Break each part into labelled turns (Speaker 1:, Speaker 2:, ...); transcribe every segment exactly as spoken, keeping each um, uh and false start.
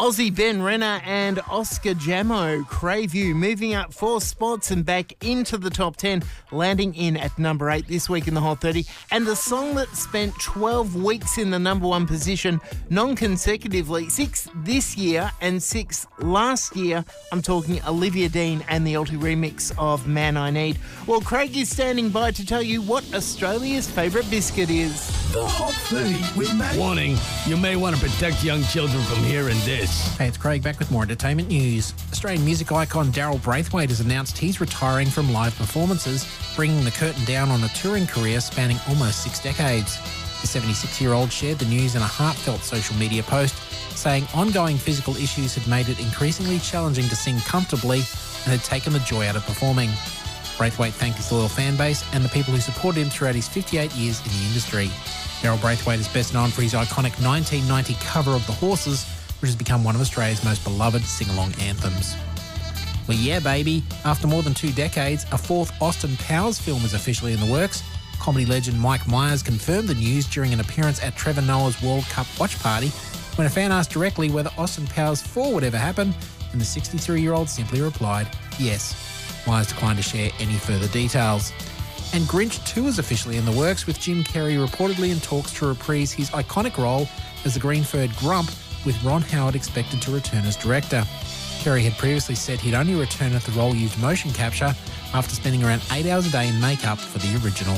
Speaker 1: Aussie Ben Renner and Oscar Jamo, Crave You, moving up four spots and back into the top ten, landing in at number eight this week in the Hot thirty. And the song that spent twelve weeks in the number one position non-consecutively, six this year and six last year. I'm talking Olivia Dean and the Alti remix of Man I Need. Well, Craig is standing by to tell you what Australia's favourite biscuit is.
Speaker 2: The Hot thirty with Matt.
Speaker 3: Warning, you may want to protect young children from hearing this.
Speaker 4: Hey, it's Craig back with more entertainment news. Australian music icon Daryl Braithwaite has announced he's retiring from live performances, bringing the curtain down on a touring career spanning almost six decades. The seventy-six-year-old shared the news in a heartfelt social media post, saying ongoing physical issues had made it increasingly challenging to sing comfortably and had taken the joy out of performing. Braithwaite thanked his loyal fan base and the people who supported him throughout his fifty-eight years in the industry. Daryl Braithwaite is best known for his iconic nineteen ninety cover of The Horses, which has become one of Australia's most beloved sing-along anthems. Well, yeah, baby. After more than two decades, a fourth Austin Powers film is officially in the works. Comedy legend Mike Myers confirmed the news during an appearance at Trevor Noah's World Cup watch party when a fan asked directly whether Austin Powers four would ever happen, and the sixty-three-year-old simply replied, yes. Myers declined to share any further details. And Grinch two is officially in the works, with Jim Carrey reportedly in talks to reprise his iconic role as the green-furred Grump, with Ron Howard expected to return as director. Carrey had previously said he'd only return if the role used motion capture after spending around eight hours a day in makeup for the original.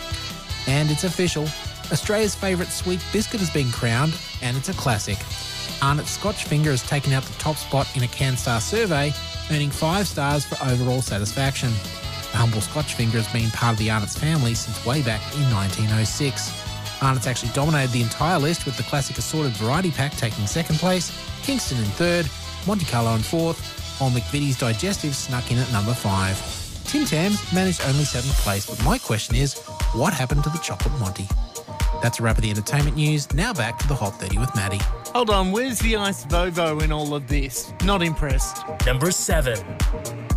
Speaker 4: And it's official. Australia's favourite sweet biscuit has been crowned, and it's a classic. Arnott's Scotch Finger has taken out the top spot in a CanStar survey, earning five stars for overall satisfaction. The humble Scotch Finger has been part of the Arnott's family since way back in nineteen oh six. Arnott's actually dominated the entire list, with the classic assorted variety pack taking second place, Kingston in third, Monte Carlo in fourth, while McVitie's Digestive snuck in at number five. Tim Tams managed only seventh place, but my question is, what happened to the Chocolate Monty? That's a wrap of the entertainment news. Now back to the Hot thirty with Maddie.
Speaker 1: Hold on, where's the Ice Vovo in all of this? Not impressed.
Speaker 2: Number seven.